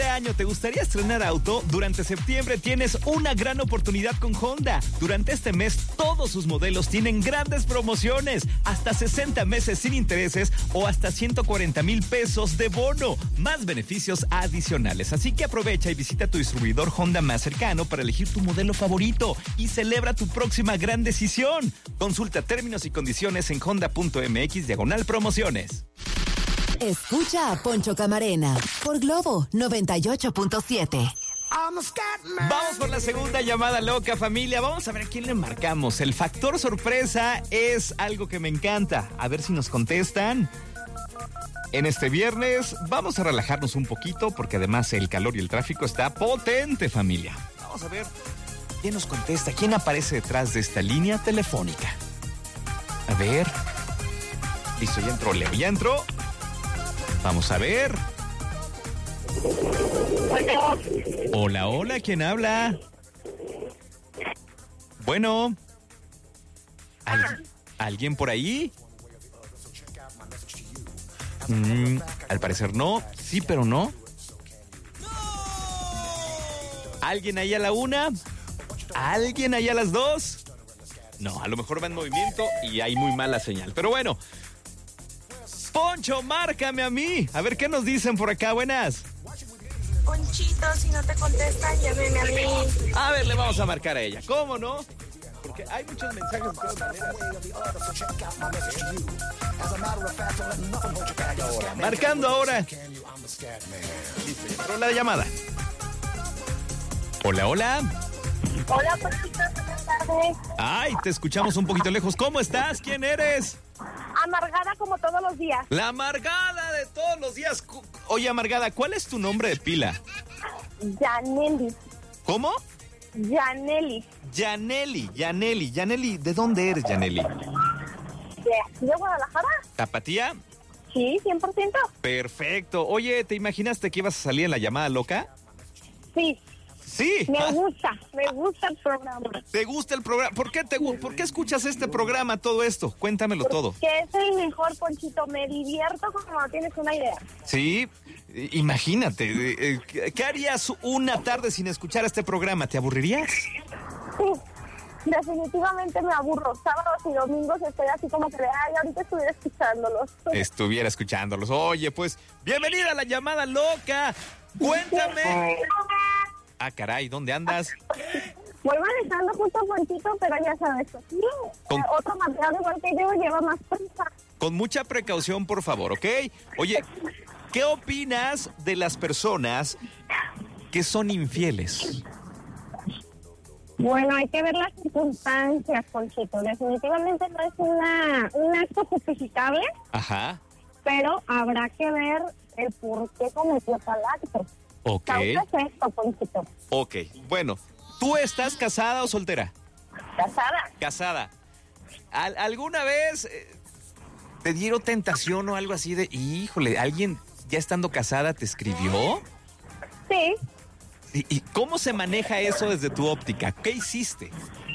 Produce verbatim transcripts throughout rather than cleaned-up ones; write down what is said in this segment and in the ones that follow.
año te gustaría estrenar auto? Durante septiembre tienes una gran oportunidad con Honda. Durante este mes todos sus modelos tienen grandes promociones, hasta sesenta meses sin intereses o hasta ciento cuarenta mil pesos de bono, más beneficios adicionales. Así que aprovecha y visita tu distribuidor Honda más cercano para elegir tu modelo favorito y celebra tu próxima gran decisión. Consulta términos y condiciones en honda punto m x diagonal promociones. Escucha a Poncho Camarena por Globo noventa y ocho punto siete. Vamos por la segunda llamada loca, familia. Vamos a ver a quién le marcamos. El factor sorpresa es algo que me encanta. A ver si nos contestan. En este viernes vamos a relajarnos un poquito porque además el calor y el tráfico está potente, familia. Vamos a ver quién nos contesta, quién aparece detrás de esta línea telefónica. A ver. Listo, ya entró Leo, ya entró. Vamos a ver. Hola, hola, ¿quién habla? Bueno. ¿Al- ¿Alguien por ahí? Mm, al parecer no. Sí, pero no. ¿Alguien ahí a la una? ¿Alguien ahí a las dos? No, a lo mejor va en movimiento y hay muy mala señal. Pero bueno. Poncho, márcame a mí. A ver qué nos dicen por acá. Buenas. Ponchito, si no te contestan, llámeme a mí. A ver, le vamos a marcar a ella. ¿Cómo no? Porque hay muchos mensajes de todas maneras. Ahora, marcando ahora. Listo, ya entró la llamada. Hola, hola. Hola, Ponchito, buenas tardes. Ay, te escuchamos un poquito lejos. ¿Cómo estás? ¿Quién eres? Amargada como todos los días. La amargada de todos los días. Cu- Oye, amargada, ¿cuál es tu nombre de pila? Yaneli. ¿Cómo? Yaneli. Yaneli, Yaneli, Yaneli. ¿De dónde eres, Yaneli? ¿De, ¿De Guadalajara? ¿Tapatía? Sí, cien por ciento. Perfecto. Oye, ¿te imaginaste que ibas a salir en la llamada loca? Sí, Sí. me gusta, me gusta el programa. ¿Te gusta el programa? ¿Por qué, te, gu- ¿Por qué escuchas este programa, todo esto? Cuéntamelo todo. Que es el mejor, Ponchito. Me divierto como no tienes una idea. Sí, eh, imagínate. eh, eh, ¿Qué harías una tarde sin escuchar este programa? ¿Te aburrirías? Sí, definitivamente me aburro. Sábados y domingos estoy así como que de, ay, ahorita estuviera escuchándolos. Estuviera escuchándolos. Oye, pues, bienvenida a la llamada loca. Cuéntame. Ah, caray, ¿dónde andas? Voy manejando justo Ponchito, pero ya sabes, sí, Con- eh, otro material igual que yo lleva más prisa. Con mucha precaución, por favor, ¿ok? Oye, ¿qué opinas de las personas que son infieles? Bueno, hay que ver las circunstancias, Ponchito. Definitivamente no es una, un acto justificable, Ajá, pero habrá que ver el por qué cometió tal acto. ok, Causa es esto, Ponchito. ok. Bueno, ¿tú estás casada o soltera? Casada. Casada. ¿Al- ¿Alguna vez eh, te dieron tentación o algo así de, híjole, alguien ya estando casada te escribió? Sí. ¿Y, y cómo se maneja eso desde tu óptica? ¿Qué hiciste?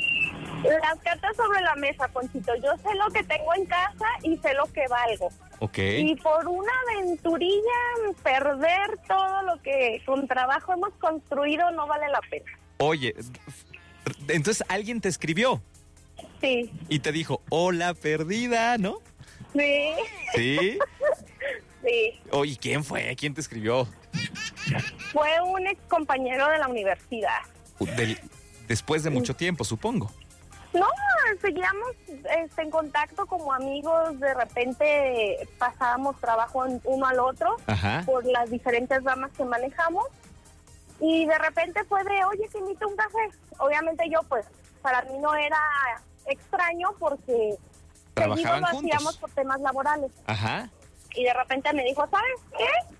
Las cartas sobre la mesa, Ponchito. Yo sé lo que tengo en casa y sé lo que valgo. Ok. Y por una aventurilla, perder todo lo que con trabajo hemos construido no vale la pena. Oye, entonces alguien te escribió Sí, y te dijo, hola perdida, ¿no? sí, Sí. sí. Oye, ¿quién fue? ¿Quién te escribió? Fue un ex compañero de la universidad. Del- después de mucho tiempo, supongo. No, seguíamos este, en contacto como amigos. De repente pasábamos trabajo en- uno al otro Ajá. por las diferentes ramas que manejamos. Y de repente fue de, oye, te invito a un café. Obviamente yo, pues, para mí no era extraño porque seguido Trabajaban lo juntos. hacíamos por temas laborales. Ajá. Y de repente me dijo, ¿sabes qué?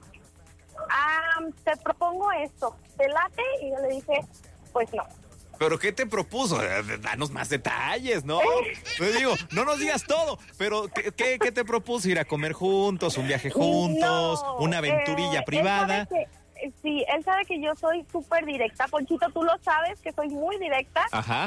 Ah, te propongo esto, ¿te late? Y yo le dije, pues no. ¿Pero qué te propuso? Eh, Danos más detalles, ¿no? Te digo, no nos digas todo, pero ¿qué, qué, qué te propuso? ¿Ir a comer juntos, un viaje juntos, No, una aventurilla eh, privada? Él sabe que, eh, sí, él sabe que yo soy súper directa. Ponchito, tú lo sabes, que soy muy directa. Ajá.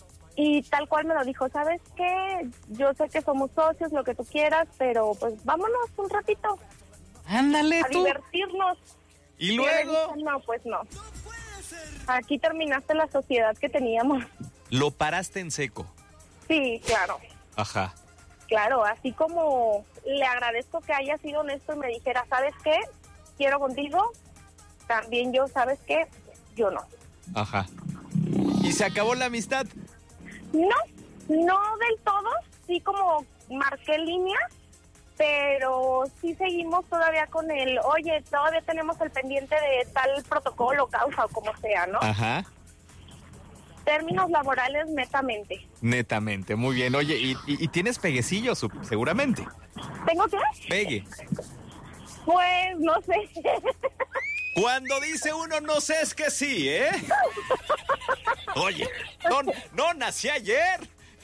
Y tal cual me lo dijo, ¿sabes qué? Yo sé que somos socios, lo que tú quieras, pero pues vámonos un ratito Ándale a tú. divertirnos. ¿Y Y luego? le dije, no, pues no. Aquí terminaste la sociedad que teníamos. Lo paraste en seco. Sí, claro. Ajá. Claro, así como le agradezco que haya sido honesto y me dijera, ¿sabes qué? Quiero contigo. También yo, ¿sabes qué? Yo no. Ajá. ¿Y se acabó la amistad? No, no del todo. Sí como marqué línea, pero sí seguimos todavía con el, oye, todavía tenemos el pendiente de tal protocolo, causa o como sea, ¿no? Ajá. Términos laborales netamente. Netamente, muy bien. Oye, ¿y, y, y tienes peguecillo, su- seguramente? ¿Tengo qué? Pegue. Pues no sé. Cuando dice uno no sé es que sí, ¿eh? Oye, no, no nací ayer.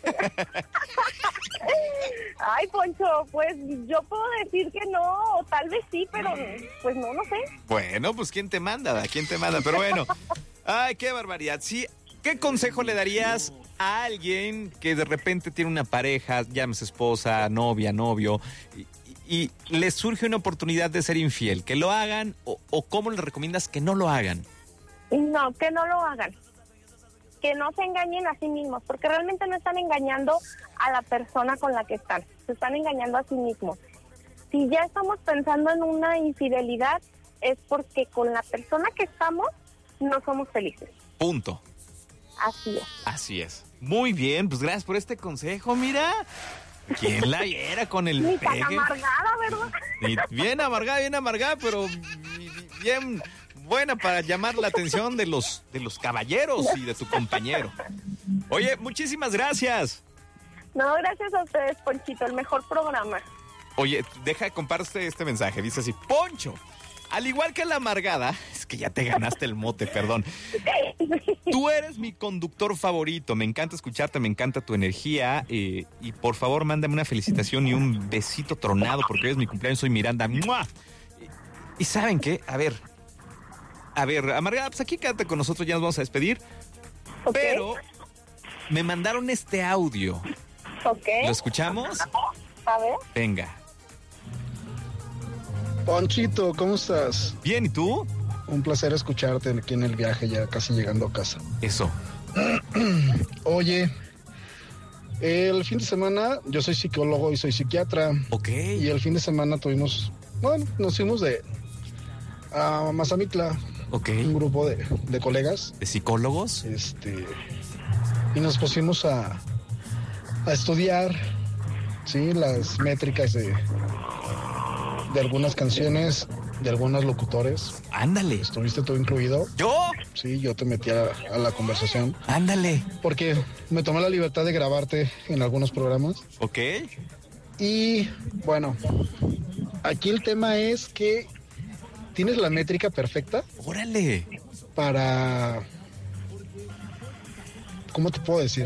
Ay, Poncho, pues yo puedo decir que no, o tal vez sí, pero pues no, no sé. Bueno, pues ¿quién te manda? ¿Da? ¿Quién te manda? Pero bueno, ay, qué barbaridad. Sí, ¿qué consejo le darías a alguien que de repente tiene una pareja, llámese esposa, novia, novio, y, y le surge una oportunidad de ser infiel? ¿Que lo hagan o, o cómo le recomiendas que no lo hagan? No, que no lo hagan. Que no se engañen a sí mismos, porque realmente no están engañando a la persona con la que están, se están engañando a sí mismos. Si ya estamos pensando en una infidelidad, es porque con la persona que estamos no somos felices. Punto. Así es. Así es. Muy bien, pues gracias por este consejo, mira. ¿Quién la viera con el Ni tan pegue? amargada, ¿verdad? Ni- Bien amargada, bien amargada, pero bien buena para llamar la atención de los, de los caballeros y de tu compañero. Oye, muchísimas gracias. No, gracias a ustedes, Ponchito, el mejor programa. Oye, deja de compartir este mensaje. Dice así, Poncho, al igual que la amargada, es que ya te ganaste el mote, perdón. Tú eres mi conductor favorito, me encanta escucharte, me encanta tu energía eh, y por favor mándame una felicitación y un besito tronado porque hoy es mi cumpleaños, soy Miranda. ¡Mua! Y, y ¿saben qué? A ver, a ver, amargada, pues aquí quédate con nosotros, ya nos vamos a despedir. Ok. Pero me mandaron este audio. Ok. ¿Lo escuchamos? A ver. Venga. Ponchito, ¿cómo estás? Bien, ¿y tú? Un placer escucharte aquí en el viaje, ya casi llegando a casa. Eso. Oye, el fin de semana, yo soy psicólogo y soy psiquiatra, Ok. y el fin de semana tuvimos, bueno, nos fuimos de a Mazamitla, Ok. un grupo de, de colegas, ¿De psicólogos? este, y nos pusimos a, a estudiar, sí, las métricas de, de algunas canciones, de algunos locutores. Ándale. ¿Estuviste tú incluido? ¿Yo? Sí, yo te metí a, a la conversación Ándale. porque me tomé la libertad de grabarte en algunos programas. Ok. Y bueno, aquí el tema es que tienes la métrica perfecta Órale. para... ¿Cómo te puedo decir?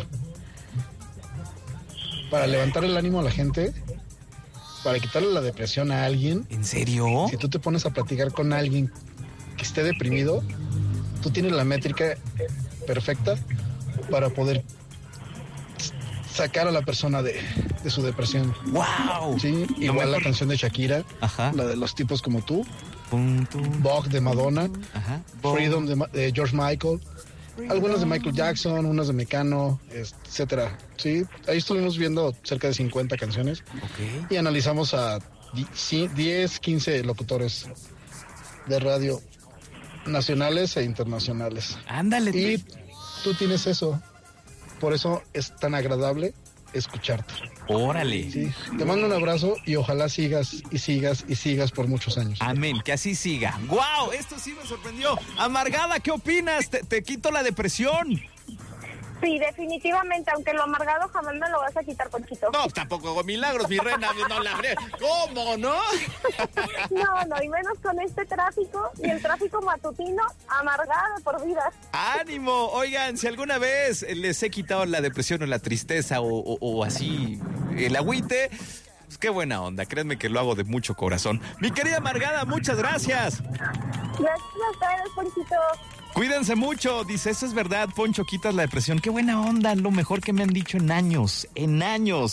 Para levantar el ánimo a la gente, para quitarle la depresión a alguien. ¿En serio? Si tú te pones a platicar con alguien que esté deprimido, tú tienes la métrica perfecta para poder sacar a la persona de, de su depresión. ¡Wow! Sí, Lo igual la mejor- canción de Shakira, Ajá. la de los tipos como tú, Pum, tum. Vogue de Madonna, Ajá. Freedom de, Ma- de George Michael, algunas de Michael Jackson, unas de Mecano, etcétera. Sí, ahí estuvimos viendo cerca de cincuenta canciones Ok. y analizamos a di- ci- diez, quince locutores de radio nacionales e internacionales. Ándale. Y te- tú tienes eso, por eso es tan agradable escucharte. Órale. Sí, te mando un abrazo y ojalá sigas y sigas y sigas por muchos años. Amén, que así siga. ¡Wow! Esto sí me sorprendió. Amargada, ¿qué opinas? ¿Te, te quito la depresión? Sí, definitivamente, aunque lo amargado jamás me lo vas a quitar, Ponchito. No, tampoco hago milagros, mi reina. No la haré. ¿Cómo, no? No, no, y menos con este tráfico y el tráfico matutino, amargada por vida. ¡Ánimo! Oigan, si alguna vez les he quitado la depresión o la tristeza o, o- o así el agüite, pues qué buena onda. Créanme que lo hago de mucho corazón. Mi querida Amargada, muchas gracias. Gracias a ustedes, Ponchito. Cuídense mucho. Dice, eso es verdad, Poncho, quitas la depresión. Qué buena onda, lo mejor que me han dicho en años, en años.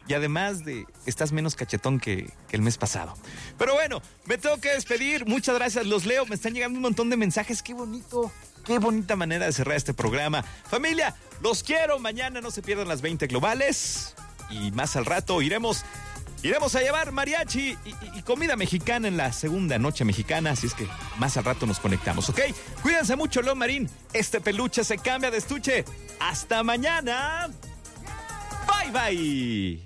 Y además de, estás menos cachetón que, que el mes pasado. Pero bueno, me tengo que despedir. Muchas gracias, los leo. Me están llegando un montón de mensajes. Qué bonito, qué bonita manera de cerrar este programa. Familia, los quiero. Mañana no se pierdan las veinte globales. Y más al rato iremos, iremos a llevar mariachi y, y, y comida mexicana en la segunda noche mexicana. Así es que más al rato nos conectamos, ¿ok? Cuídense mucho, Leo Marín. Este peluche se cambia de estuche. Hasta mañana. Bye, bye.